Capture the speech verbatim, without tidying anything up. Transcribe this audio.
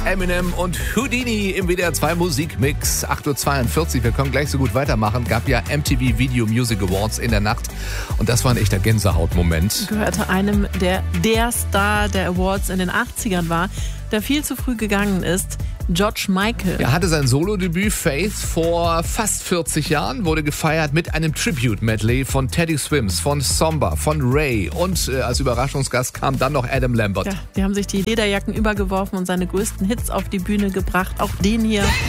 Eminem und Houdini im W D R zwei Musikmix. acht Uhr zweiundvierzig, wir können gleich so gut weitermachen. Gab ja M T V Video Music Awards in der Nacht und das war ein echter Gänsehautmoment. Gehörte einem, der der Star der Awards in den achtzigern war, der viel zu früh gegangen ist. George Michael. Er hatte sein Solo-Debüt Faith vor fast vierzig Jahren, wurde gefeiert mit einem Tribute-Medley von Teddy Swims, von Somba, von Ray und äh, als Überraschungsgast kam dann noch Adam Lambert. Ja, die haben sich die Lederjacken übergeworfen und seine größten Hits auf die Bühne gebracht. Auch den hier.